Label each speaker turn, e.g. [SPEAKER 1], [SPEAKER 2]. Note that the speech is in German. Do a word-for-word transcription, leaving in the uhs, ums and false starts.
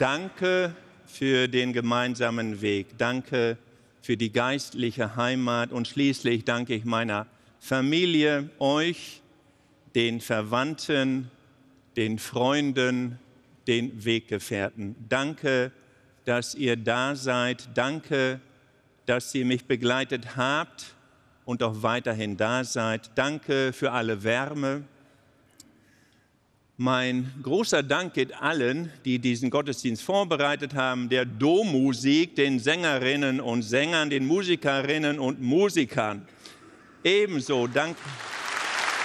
[SPEAKER 1] Danke für den gemeinsamen Weg. Danke für die geistliche Heimat. Und schließlich danke ich meiner Familie, euch, den Verwandten, den Freunden, den Weggefährten. Danke, dass ihr da seid. Danke, dass ihr mich begleitet habt und auch weiterhin da seid. Danke für alle Wärme. Mein großer Dank geht allen, die diesen Gottesdienst vorbereitet haben, der Dommusik, den Sängerinnen und Sängern, den Musikerinnen und Musikern. Ebenso danke.